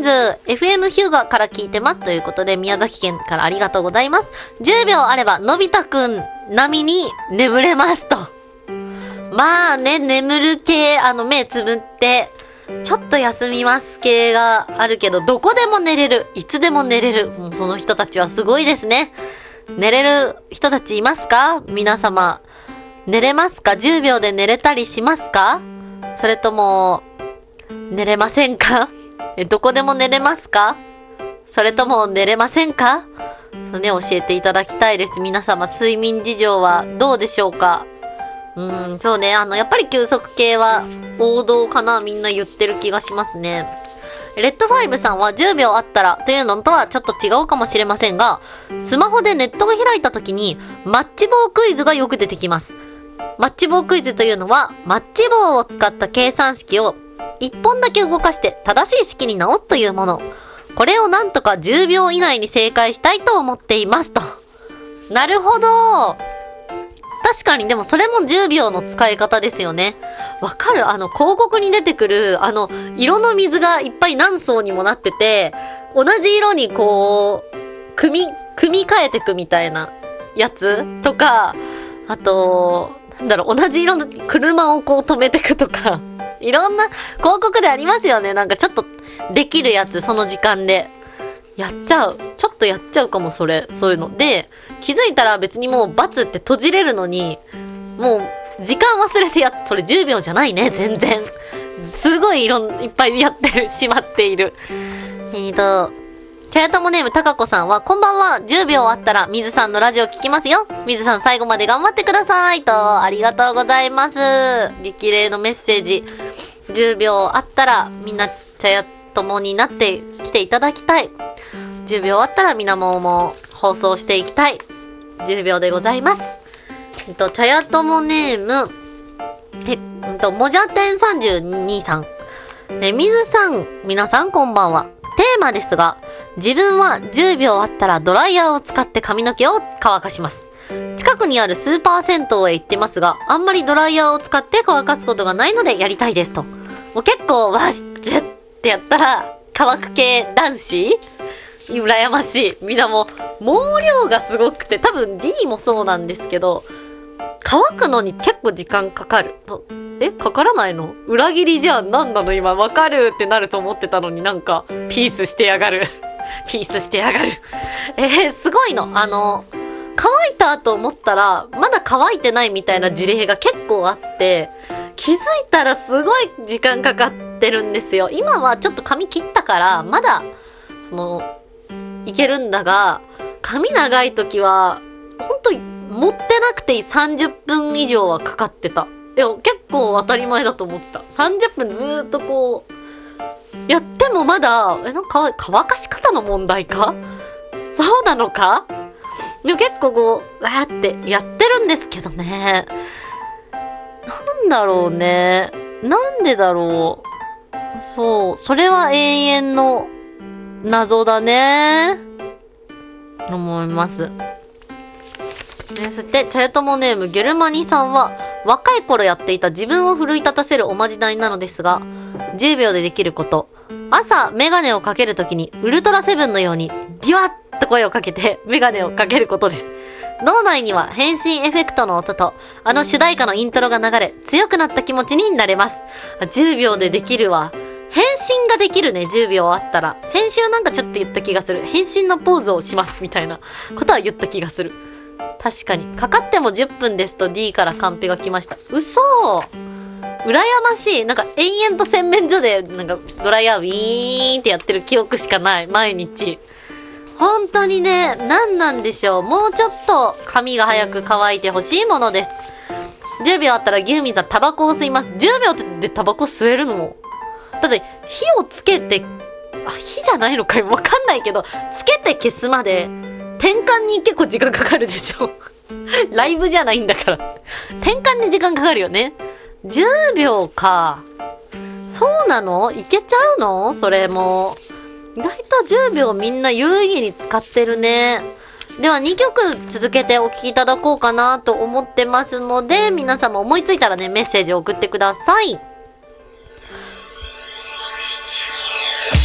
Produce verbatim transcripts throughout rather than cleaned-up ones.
ズ エフエム ヒューガから聞いてますということで、宮崎県からありがとうございます。じゅうびょうあればのび太くん並みに眠れますと。まあね、眠る系、あの目つぶってちょっと休みます系があるけど、どこでも寝れる、いつでも寝れる。もうその人たちはすごいですね。寝れる人たちいますか？皆様寝れますか？ じゅう 秒で寝れたりしますか？それとも寝れませんか？え、どこでも寝れますか？それとも寝れませんか？そうね、教えていただきたいです。皆様睡眠事情はどうでしょうか？うーん、そうね、あのやっぱり休息系は王道かな、みんな言ってる気がしますね。レッドファイブさんはじゅうびょうあったらというのとはちょっと違うかもしれませんが、スマホでネットが開いた時にマッチ棒クイズがよく出てきます。マッチ棒クイズというのは、マッチ棒を使った計算式をいっぽんだけ動かして正しい式に直すというもの。これをなんとかじゅうびょう以内に正解したいと思っていますと。なるほど。確かに、でもそれもじゅうびょうの使い方ですよね。わかる？あの広告に出てくるあの色の水がいっぱい何層にもなってて、同じ色にこう組み組み替えてくみたいなやつとか、あとなんだろう、同じ色の車をこう止めてくとか、いろんな広告でありますよね。なんかちょっとできるやつ、その時間でやっちゃう。ちょっとやっちゃうかも、それ。そういうので、気づいたら別にもうバツって閉じれるのに、もう時間忘れてやっ、それじゅうびょうじゃないね、全然。すごいいろんいっぱいやってる、しまっている。えーと、チャヤトモネームたかこさんは、こんばんは。じゅうびょうあったら、水さんのラジオ聞きますよ。水さん最後まで頑張ってください。と、ありがとうございます。激励のメッセージ。じゅうびょうあったら、みんな、チャヤトモになってきていただきたい。じゅうびょうあったら、みなもも放送していきたい。じゅうびょうでございます。えっと、チャヤトモネーム、えっと、もじゃてんさんじゅうにさん。え、水さん、皆さんこんばんは。テーマですが、自分はじゅうびょうあったらドライヤーを使って髪の毛を乾かします。近くにあるスーパー銭湯へ行ってますが、あんまりドライヤーを使って乾かすことがないのでやりたいですと。もう結構、わし、ジュッってやったら、乾く系男子羨ましい。みんなもう、毛量がすごくて、多分 D もそうなんですけど、乾くのに結構時間かかる。え、かからないの？裏切りじゃん。なんなの今。わかるってなると思ってたのになんか、ピースしてやがる。ピースしてやがる。えー、すごいの。あの、乾いたと思ったら、まだ乾いてないみたいな事例が結構あって、気づいたらすごい時間かかってるんですよ。今はちょっと髪切ったから、まだ、その、いけるんだが、髪長い時は、ほんと、持ってなくてさんじゅっぷん以上はかかってた。いや、結構当たり前だと思ってた。さんじゅっぷんずーっとこう、やってもまだ、え、なんか乾かし方の問題か？そうなのか？でも結構こう、わーってやってるんですけどね。なんだろうね。なんでだろう。そう、それは永遠の謎だね。思います。ね、そして、チャヤトモネームゲルマニさんは、若い頃やっていた自分を奮い立たせるおまじないなのですが、じゅうびょうでできること。朝、メガネをかけるときに、ウルトラセブンのように、ギュワッと声をかけて、メガネをかけることです。脳内には変身エフェクトの音と、あの主題歌のイントロが流れ、強くなった気持ちになれます。じゅうびょうでできるわ。変身ができるね、じゅうびょうあったら。先週なんかちょっと言った気がする。変身のポーズをします、みたいなことは言った気がする。確かに。かかってもじゅっぷんですと D からカンペが来ました。嘘羨ましい。なんか延々と洗面所でなんかドライヤーウィーンってやってる記憶しかない。毎日。本当にね、何なんでしょう。もうちょっと髪が早く乾いてほしいものです。じゅうびょうあったらギフミンさんタバコを吸います。じゅうびょうでタバコ吸えるの？だって火をつけて、あ、火じゃないのかよ。わかんないけど、つけて消すまで転換に結構時間かかるでしょ。ライブじゃないんだから。転換に時間かかるよね。じゅうびょうか。そうなの？いけちゃうの？それも。意外とじゅうびょうみんな有意義に使ってるね。ではにきょく続けてお聴きいただこうかなと思ってますので、皆様思いついたらね、メッセージを送ってください。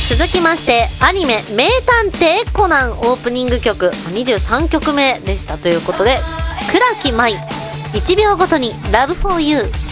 続きましてアニメ「名探偵コナン」オープニング曲にじゅうさんきょくめでしたということで倉木舞いちびょうごとに Love for You。